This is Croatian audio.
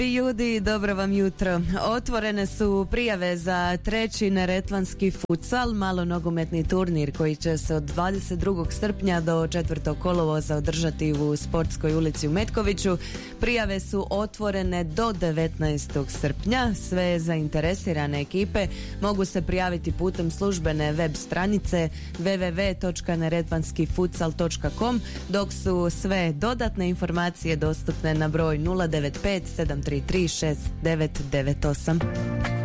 Lijepi ljudi, dobro vam jutro. Otvorene su prijave za treći neretvanski futsal, malonogometni turnir koji će se od 22. srpnja do 4. kolovoza održati u Sportskoj ulici u Metkoviću. Prijave su otvorene do 19. srpnja. Sve zainteresirane ekipe mogu se prijaviti putem službene web stranice www.neretvanskifutsal.com, dok su sve dodatne informacije dostupne na broj 095 733 6998.